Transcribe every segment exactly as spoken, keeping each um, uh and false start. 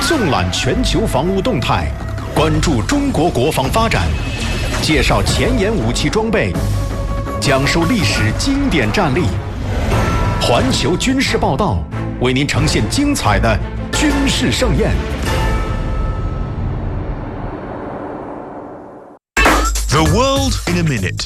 纵览全球防务动态，关注中国国防发展，介绍前沿武器装备，讲述历史经典战例。环球军事报道为您呈现精彩的军事盛宴。 The world in a minute。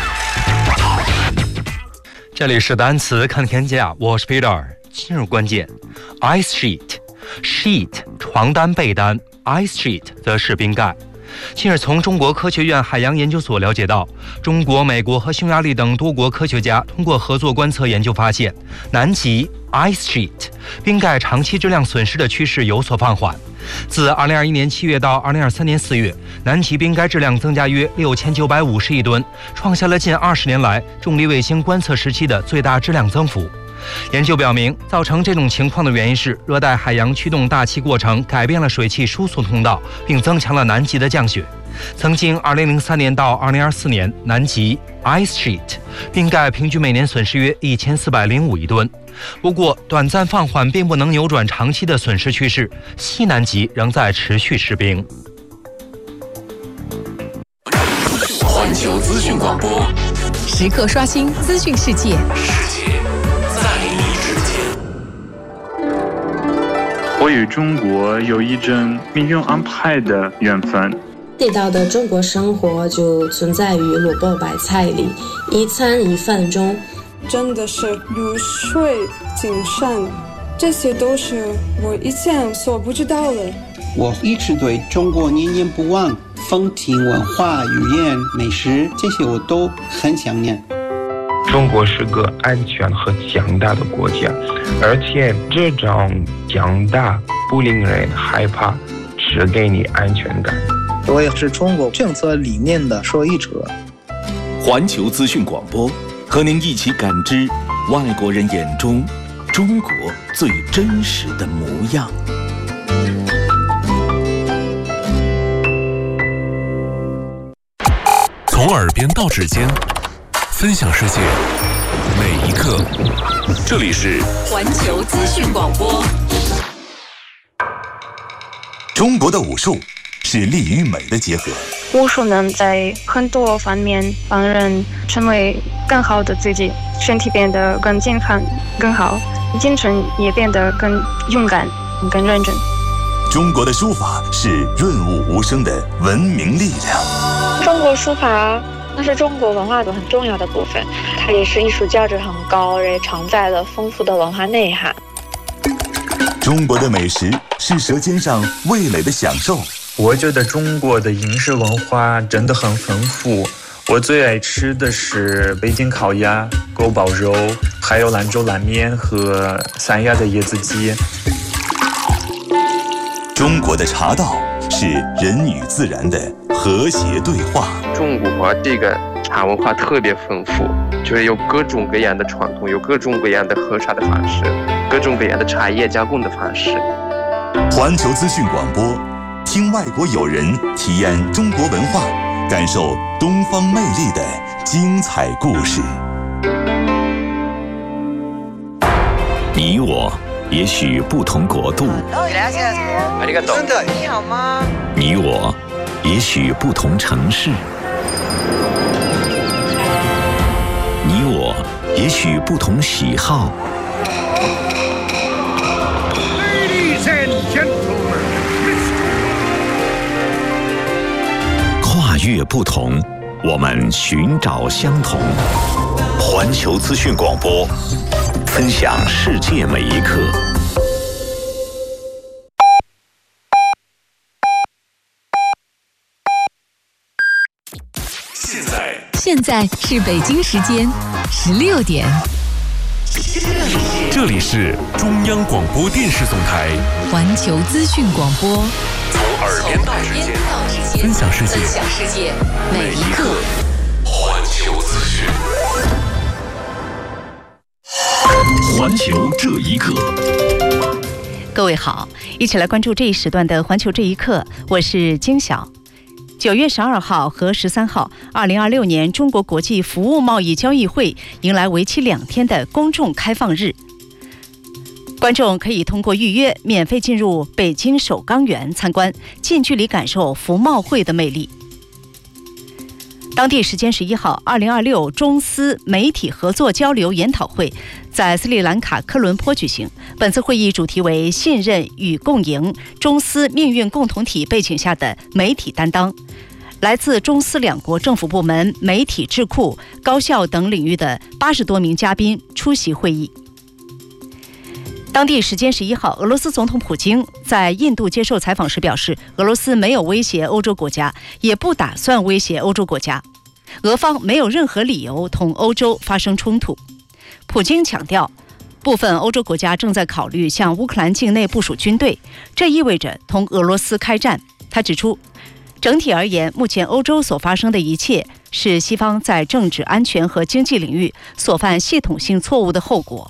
这里是单词看天下，我是 Peter。今日关键 ：ice sheet，sheet 床单被单 ，ice sheet 则是冰盖。近日，从中国科学院海洋研究所了解到，中国、美国和匈牙利等多国科学家通过合作观测研究发现，南极 ice sheet 冰盖长期质量损失的趋势有所放缓。自二零二一年七月到二零二三年四月，南极冰盖质量增加约六千九百五十亿吨，创下了近二十年来重力卫星观测时期的最大质量增幅。研究表明，造成这种情况的原因是热带海洋驱动大气过程改变了水汽输送通道，并增强了南极的降雪。曾经二零零三年到二零二四年，南极 ice sheet 冰盖平均每年损失约一千四百零五亿吨。不过，短暂放缓并不能扭转长期的损失趋势，西南极仍在持续失冰。 环球资讯广播， 时刻刷新资讯世界， 世界在你之间。 我与中国有一种命运安排的缘分。 地道的中国生活就存在于萝卜白菜里，一餐一饭中。 真的是如水精深，这些都是我以前所不知道的。 我一直对中国念念不忘，风情文化、语言、美食，这些我都很想念。 中国是个安全和强大的国家，而且这种强大不令人害怕，只给你安全感。 我也是中国政策理念的受益者。 环球资讯广播，和您一起感知外国人眼中中国最真实的模样。 从耳边到指尖，分享世界每一刻。这里是环球资讯广播。 中国的武术是力与美的结合。 武术能在很多方面帮人成为更好的自己，身体变得更健康、更好，精神也变得更勇敢、更认真。 中国的书法是润物无声的文明力量。 中国书法那是中国文化的很重要的部分，它也是艺术价值很高，也承载了丰富的文化内涵。 中国的美食是舌尖上味蕾的享受。 我觉得中国的饮食文化真的很丰富，我最爱吃的是北京烤鸭、锅包肉，还有兰州拉面和三亚的椰子鸡。 中国的茶道是人与自然的和谐对话。 中国这个茶文化特别丰富，就是有各种各样的传统，有各种各样的喝茶的方式，各种各样的茶叶加工的方式。 环球资讯广播，听外国友人体验中国文化，感受东方魅力的精彩故事。 你我也许不同国度， 真的你好吗？ 你我也许不同城市，你我也许不同喜好。跨越不同，我们寻找相同。环球资讯广播，分享世界每一刻。 现在， 现在是北京时间十六点。 这里是中央广播电视总台环球资讯广播， 从耳边到指尖，分享世界， 分享世界每一刻。 环球资讯， 环球这一刻。 各位好，一起来关注这一时段的环球这一刻，我是金晓。九月十二号和十三号，二零二六年中国国际服务贸易交易会迎来为期两天的公众开放日。 观众可以通过预约免费进入北京首钢园参观，近距离感受服贸会的魅力。当地时间十一号，二零二六中斯媒体合作交流研讨会在斯里兰卡科伦坡举行。本次会议主题为信任与共赢，中斯命运共同体背景下的媒体担当。来自中斯两国政府部门、媒体智库、高校等领域的八十多名嘉宾出席会议。当地时间十一号，俄罗斯总统普京在印度接受采访时表示，俄罗斯没有威胁欧洲国家，也不打算威胁欧洲国家，俄方没有任何理由同欧洲发生冲突。普京强调，部分欧洲国家正在考虑向乌克兰境内部署军队，这意味着同俄罗斯开战。他指出，整体而言，目前欧洲所发生的一切是西方在政治、安全和经济领域所犯系统性错误的后果。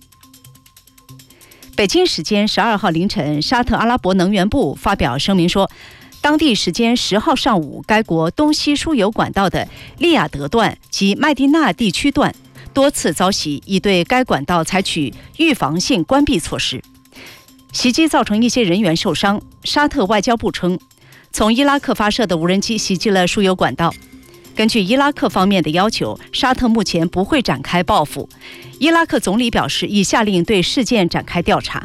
北京时间十二号凌晨，沙特阿拉伯能源部发表声明说，当地时间十号上午，该国东西输油管道的利雅得段及麦地那地区段多次遭袭，已对该管道采取预防性关闭措施。袭击造成一些人员受伤。沙特外交部称，从伊拉克发射的无人机袭击了输油管道。根据伊拉克方面的要求，沙特目前不会展开报复。伊拉克总理表示，已下令对事件展开调查。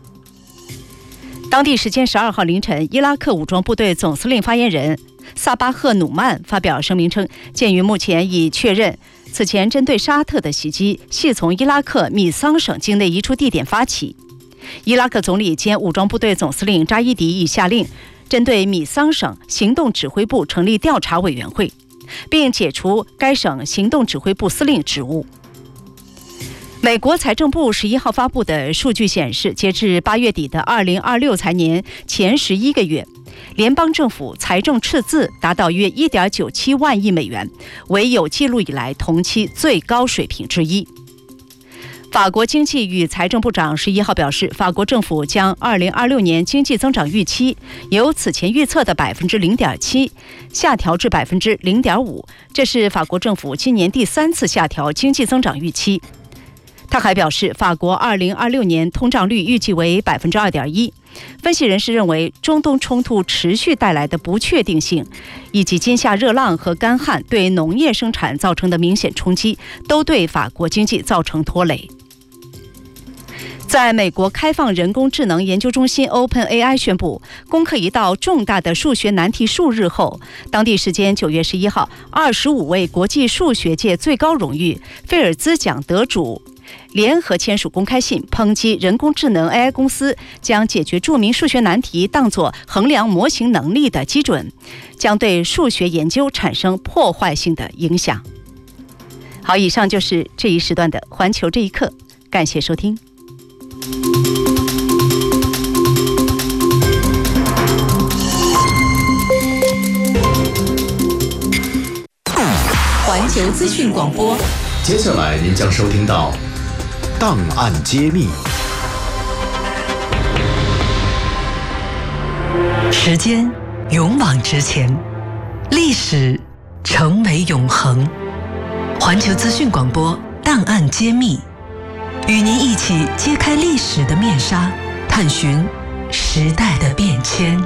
当地时间十二号凌晨，伊拉克武装部队总司令发言人萨巴赫努曼发表声明称，鉴于目前已确认此前针对沙特的袭击系从伊拉克米桑省境内一处地点发起，伊拉克总理兼武装部队总司令扎伊迪已下令针对米桑省行动指挥部成立调查委员会，并解除该省行动指挥部司令职务。美国财政部十一号发布的数据显示，截至八月底的二零二六财年前十一个月，联邦政府财政赤字达到约一点九七万亿美元，为有记录以来同期最高水平之一。法国经济与财政部长十一号表示，法国政府将二零二六年经济增长预期由此前预测的百分之零点七下调至百分之零点五，这是法国政府今年第三次下调经济增长预期。他还表示，法国二零二六年通胀率预计为百分之二点一。分析人士认为，中东冲突持续带来的不确定性，以及今夏热浪和干旱对农业生产造成的明显冲击，都对法国经济造成拖累。在美国开放人工智能研究中心 OpenAI 宣布攻克一道重大的数学难题数日后，当地时间九月十一号，二十五位国际数学界最高荣誉菲尔兹奖得主联合签署公开信，抨击人工智能 A I 公司将解决著名数学难题当作衡量模型能力的基准，将对数学研究产生破坏性的影响。好，以上就是这一时段的环球这一刻，感谢收听。 环球资讯广播， 接下来您将收听到档案揭秘。 时间勇往直前，历史成为永恒。环球资讯广播档案揭秘，与您一起揭开历史的面纱，探寻时代的变迁。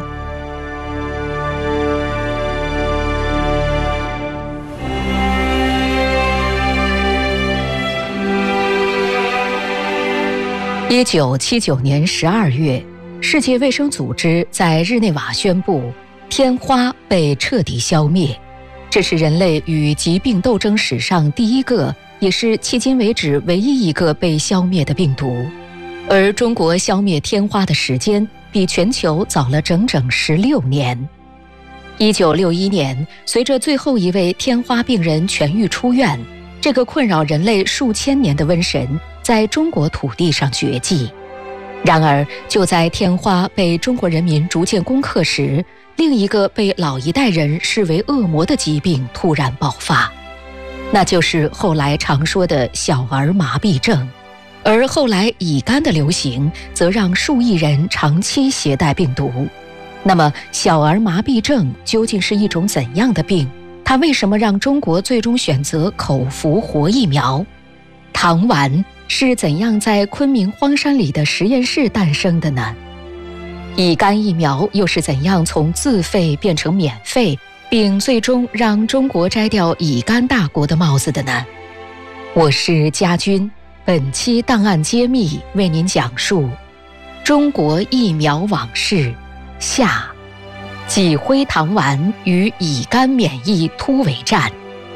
一九七九年十二月，世界卫生组织在日内瓦宣布，天花被彻底消灭。这是人类与疾病斗争史上第一个，也是迄今为止唯一一个被消灭的病毒。而中国消灭天花的时间比全球早了整整十六年。一九六一年，随着最后一位天花病人痊愈出院，这个困扰人类数千年的瘟神在中国土地上绝迹。然而，就在天花被中国人民逐渐攻克时，另一个被老一代人视为恶魔的疾病突然爆发，那就是后来常说的小儿麻痹症。而后来乙肝的流行，则让数亿人长期携带病毒。那么，小儿麻痹症究竟是一种怎样的病？它为什么让中国最终选择口服活疫苗？糖丸是怎样在昆明荒山里的实验室诞生的呢？乙肝疫苗又是怎样从自费变成免费，并最终让中国摘掉乙肝大国的帽子的呢？我是家军，本期档案揭秘为您讲述中国疫苗往事下，脊灰糖丸与乙肝免疫突围战。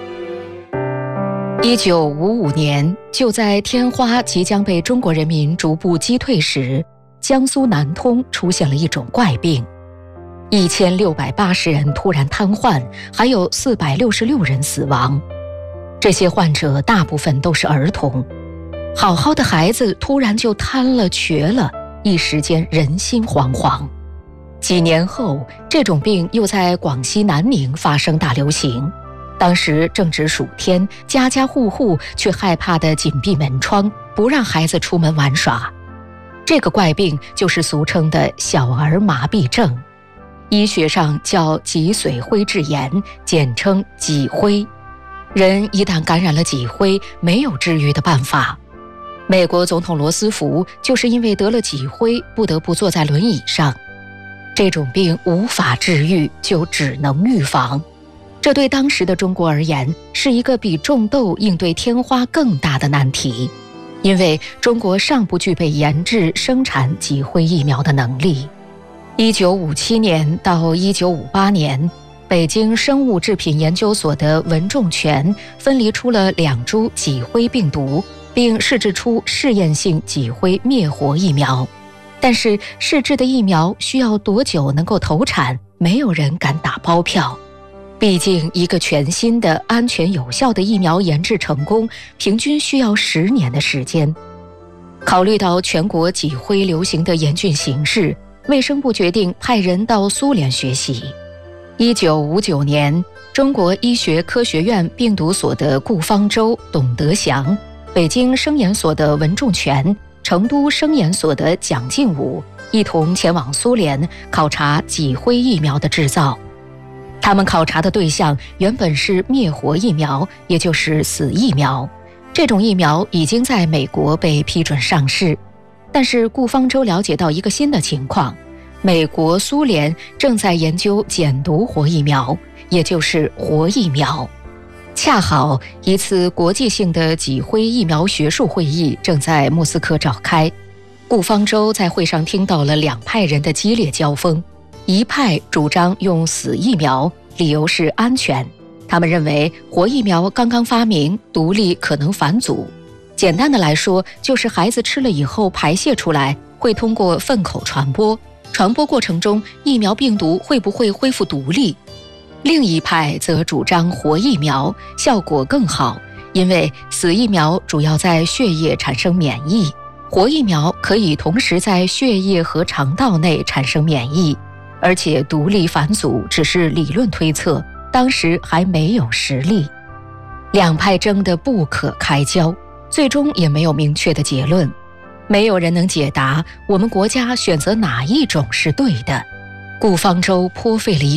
一九五五年，就在天花即将被中国人民逐步击退时，江苏南通出现了一种怪病，一千六百八十人突然瘫痪，还有四百六十六人死亡。这些患者大部分都是儿童，好好的孩子突然就瘫了瘸了，一时间人心惶惶。几年后，这种病又在广西南宁发生大流行。当时正值暑天，家家户户却害怕地紧闭门窗，不让孩子出门玩耍。这个怪病就是俗称的小儿麻痹症，医学上叫脊髓灰质炎，简称脊灰。人一旦感染了脊灰，没有治愈的办法。美国总统罗斯福就是因为得了脊灰，不得不坐在轮椅上。这种病无法治愈，就只能预防。这对当时的中国而言，是一个比种豆应对天花更大的难题，因为中国尚不具备研制生产脊灰疫苗的能力。一九五七年到一九五八年，北京生物制品研究所的文仲全分离出了两株脊灰病毒，并试制出试验性脊灰灭活疫苗。但是试制的疫苗需要多久能够投产，没有人敢打包票。毕竟一个全新的安全有效的疫苗研制成功，平均需要十年的时间。考虑到全国脊灰流行的严峻形势，卫生部决定派人到苏联学习。一九五九年，中国医学科学院病毒所的顾方舟、董德祥，北京生研所的文仲全，成都生研所的蒋劲武一同前往苏联考察脊灰疫苗的制造。他们考察的对象原本是灭活疫苗，也就是死疫苗。这种疫苗已经在美国被批准上市，但是顾方舟了解到一个新的情况，美国、苏联正在研究减毒活疫苗，也就是活疫苗。恰好一次国际性的脊灰疫苗学术会议正在莫斯科召开，顾方舟在会上听到了两派人的激烈交锋。一派主张用死疫苗，理由是安全。他们认为活疫苗刚刚发明，毒力可能返祖。简单的来说，就是孩子吃了以后排泄出来，会通过粪口传播，传播过程中疫苗病毒会不会恢复毒力？另一派则主张活疫苗，效果更好，因为死疫苗主要在血液产生免疫，活疫苗可以同时在血液和肠道内产生免疫。而且毒力返祖只是理论推测，当时还没有实例。两派争得不可开交，最终也没有明确的结论。没有人能解答我们国家选择哪一种是对的。顾方舟颇费了一